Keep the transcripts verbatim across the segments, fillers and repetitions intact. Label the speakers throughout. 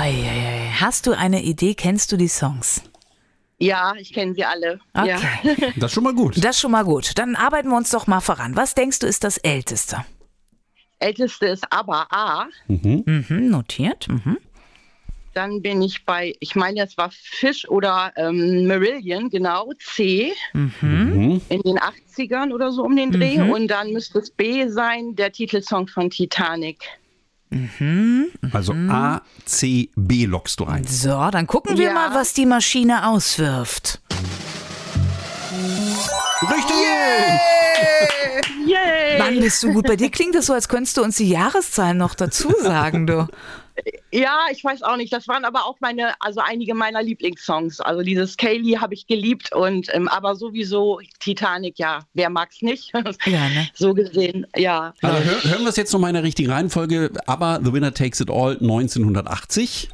Speaker 1: Eieiei. Hast du eine Idee? Kennst du die Songs?
Speaker 2: Ja, ich kenne sie alle.
Speaker 1: Okay.
Speaker 2: Ja.
Speaker 3: Das ist schon mal gut.
Speaker 1: Das ist schon mal gut. Dann arbeiten wir uns doch mal voran. Was denkst du, ist das Älteste?
Speaker 2: Älteste ist aber A.
Speaker 3: Mhm.
Speaker 1: Mhm, notiert. Mhm.
Speaker 2: Dann bin ich bei, ich meine, das war Fish oder ähm, Marillion, genau, C.
Speaker 3: Mhm.
Speaker 2: In den achtzigern oder so um den Dreh.
Speaker 1: Mhm.
Speaker 2: Und dann müsste es B sein, der Titelsong von Titanic.
Speaker 3: Also A, C, B lockst du ein.
Speaker 1: So, dann gucken wir
Speaker 2: Ja.
Speaker 1: mal, was die Maschine auswirft.
Speaker 3: Richtig!
Speaker 2: Yay!
Speaker 1: Mann, bist du gut. Bei dir klingt es so, als könntest du uns die Jahreszahlen noch dazu sagen, du.
Speaker 2: Ja, ich weiß auch nicht. Das waren aber auch meine, also einige meiner Lieblingssongs. Also dieses Kaylee habe ich geliebt und ähm, aber sowieso Titanic, ja, wer mag's nicht?
Speaker 1: Ja, ne?
Speaker 2: So gesehen, ja.
Speaker 3: Also hör, hören wir es jetzt nochmal in der richtigen Reihenfolge. Aber The Winner Takes It All neunzehnhundertachtzig.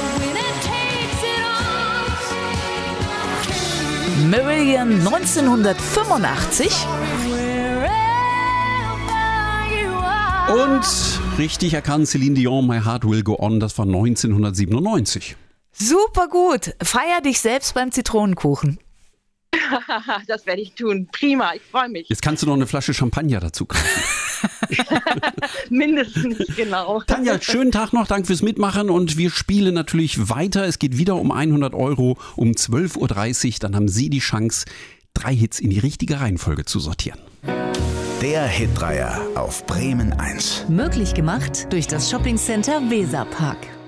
Speaker 1: Marillion neunzehnhundertfünfundachtzig.
Speaker 3: Und richtig erkannt, Celine Dion, My Heart Will Go On, das war neunzehnhundertsiebenundneunzig.
Speaker 1: Super gut. Feier dich selbst beim Zitronenkuchen.
Speaker 2: Das werde ich tun. Prima, ich freue mich.
Speaker 3: Jetzt kannst du noch eine Flasche Champagner dazu kaufen.
Speaker 2: Mindestens, genau.
Speaker 3: Tanja, schönen Tag noch, danke fürs Mitmachen und wir spielen natürlich weiter. Es geht wieder um hundert Euro um zwölf Uhr dreißig. Dann haben Sie die Chance, drei Hits in die richtige Reihenfolge zu sortieren.
Speaker 4: Der Hitdreier auf Bremen eins.
Speaker 5: Möglich gemacht durch das Shoppingcenter Weserpark.